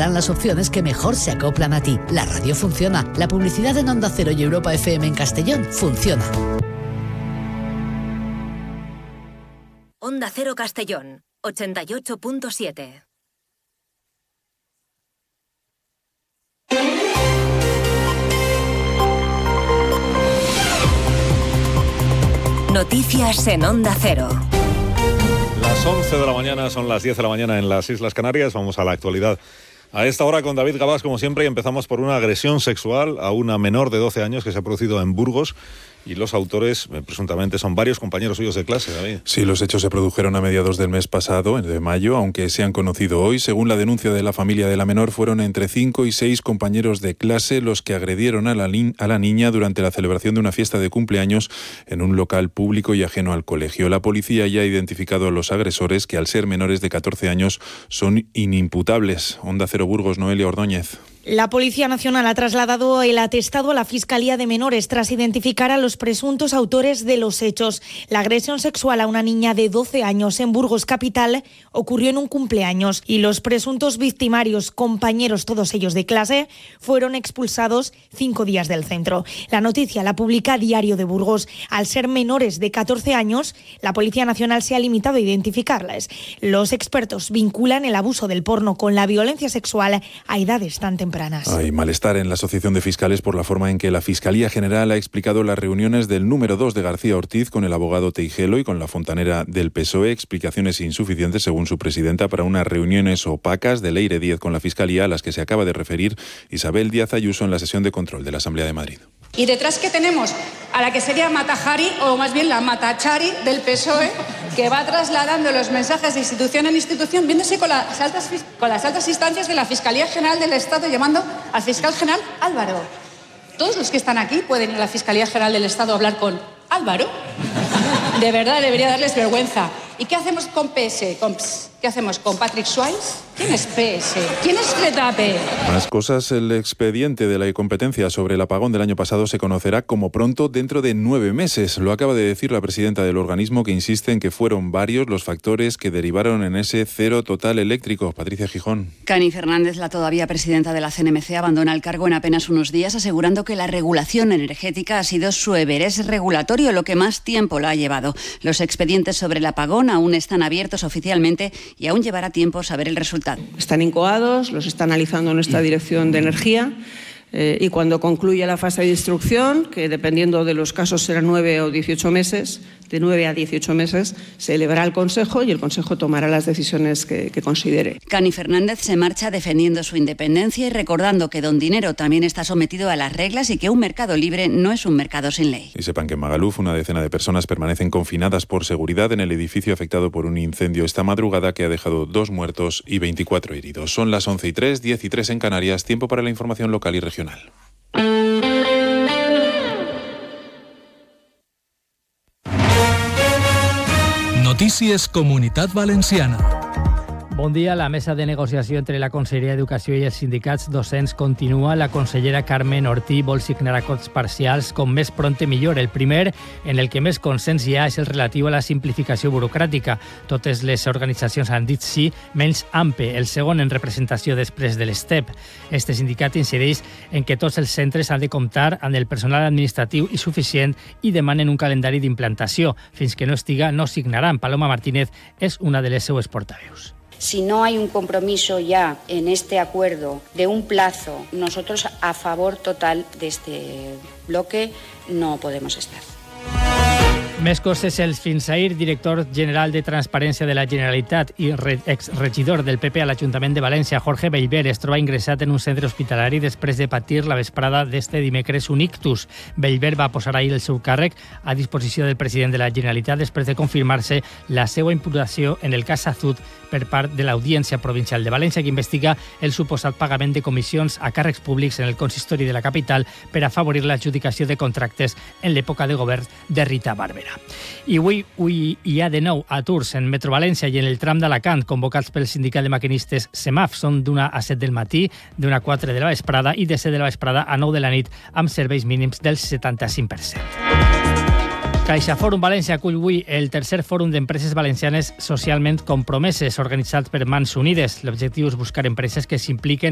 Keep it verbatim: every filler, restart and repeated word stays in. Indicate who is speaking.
Speaker 1: serán las opciones que mejor se acoplan a ti. La radio funciona. La publicidad en Onda Cero y Europa F M en Castellón funciona.
Speaker 2: Onda Cero Castellón, ochenta y ocho punto siete. Noticias en Onda Cero.
Speaker 3: Las once de la mañana, son las diez de la mañana en las Islas Canarias. Vamos a la actualidad a esta hora con David Gabás, como siempre, y empezamos por una agresión sexual a una menor de doce años que se ha producido en Burgos. Y los autores, eh, presuntamente, son varios compañeros suyos de clase, David.
Speaker 4: Sí, los hechos se produjeron a mediados del mes pasado, de mayo, aunque se han conocido hoy. Según la denuncia de la familia de la menor, fueron entre cinco y seis compañeros de clase los que agredieron a la, a la niña durante la celebración de una fiesta de cumpleaños en un local público y ajeno al colegio. La policía ya ha identificado a los agresores, que al ser menores de catorce años son inimputables. Onda Cero Burgos, Noelia Ordóñez.
Speaker 5: La Policía Nacional ha trasladado el atestado a la Fiscalía de Menores tras identificar a los presuntos autores de los hechos. La agresión sexual a una niña de doce años en Burgos capital ocurrió en un cumpleaños y los presuntos victimarios, compañeros todos ellos de clase, fueron expulsados cinco días del centro. La noticia la publica Diario de Burgos. Al ser menores de catorce años, la Policía Nacional se ha limitado a identificarlas. Los expertos vinculan el abuso del porno con la violencia sexual a edades tan tempranas.
Speaker 4: Hay malestar en la Asociación de Fiscales por la forma en que la Fiscalía General ha explicado las reuniones del número dos de García Ortiz con el abogado Teijelo y con la fontanera del P S O E. Explicaciones insuficientes, según su presidenta, para unas reuniones opacas de Leire Díez con la Fiscalía, a las que se acaba de referir Isabel Díaz Ayuso en la sesión de control de la Asamblea de Madrid.
Speaker 6: Y detrás que tenemos a la que sería Matajari, o más bien la Matachari del P S O E, que va trasladando los mensajes de institución en institución, viéndose con las altas, con las altas instancias de la Fiscalía General del Estado, llamando al fiscal general Álvaro. Todos los que están aquí pueden ir a la Fiscalía General del Estado a hablar con Álvaro. De verdad, debería darles vergüenza. ¿Y qué hacemos con P S? ¿Con P S? ¿Qué hacemos con Patrick Swayze? ¿Quién es P S? ¿Quién es Retape?
Speaker 4: Más cosas. El expediente de la incompetencia sobre el apagón del año pasado se conocerá como pronto dentro de nueve meses. Lo acaba de decir la presidenta del organismo, que insiste en que fueron varios los factores que derivaron en ese cero total eléctrico. Patricia Gijón.
Speaker 7: Cani Fernández, la todavía presidenta de la C N M C, abandona el cargo en apenas unos días, asegurando que la regulación energética ha sido su everest regulatorio, lo que más tiempo la ha llevado. Los expedientes sobre el apagón aún están abiertos oficialmente y aún llevará tiempo saber el resultado.
Speaker 8: Están incoados, los está analizando nuestra Dirección de Energía eh, y cuando concluya la fase de instrucción, que dependiendo de los casos será nueve o dieciocho meses, de nueve a dieciocho meses, se elevará al Consejo y el Consejo tomará las decisiones que, que considere.
Speaker 7: Cani Fernández se marcha defendiendo su independencia y recordando que Don Dinero también está sometido a las reglas y que un mercado libre no es un mercado sin ley.
Speaker 4: Y sepan que en Magaluf una decena de personas permanecen confinadas por seguridad en el edificio afectado por un incendio esta madrugada que ha dejado dos muertos y veinticuatro heridos. Son las once y tres, diez y tres en Canarias, tiempo para la información local y regional.
Speaker 9: Notícies Comunitat Valenciana.
Speaker 10: Bon dia. La mesa de negociació entre la Conselleria d'Educació i els sindicats docents continua. La consellera Carmen Ortí vol signar acords parcials com més prompte millor. El primer, en el que més consens hi ha, és el relatiu a la simplificació burocràtica. Totes les organitzacions han dit sí, menys A M P, el segon en representació després de l'ESTEP. Este sindicat incideix en que tots els centres han de comptar amb el personal administratiu i suficient i demanen un calendari d'implantació. Fins que no estiga, no signaran. Paloma Martínez és una de les seues portaveus.
Speaker 11: Si no hay un compromiso ya en este acuerdo de un plazo, nosotros a favor total de este bloque no podemos estar.
Speaker 10: Més coses. El fins ahir director general de Transparència de la Generalitat i exregidor del P P a l'Ajuntament de València, Jorge Bellver, es troba ingressat en un centre hospitalari després de patir la vesprada d'este dimecres un ictus. Bellver va posar ahir el seu càrrec a disposició del president de la Generalitat després de confirmar-se la seva imputació en el cas Azud per part de l'Audiència Provincial de València, que investiga el suposat pagament de comissions a càrrecs públics en el consistori de la capital per afavorir l'adjudicació de contractes en l'època de govern de Rita Barberà. I avui, avui hi ha de nou aturs en Metro València i en el tram d'Alacant, convocats pel sindicat de maquinistes SEMAF. Són d'una a set del matí, d'una a quatre de la vesprada i de set de la vesprada a nou de la nit, amb serveis mínims del setanta-cinc per cent. CaixaForum València acull avui el tercer fòrum d'empreses valencianes socialment compromeses, organitzat per Mans Unides. L'objectiu és buscar empreses que s'impliquen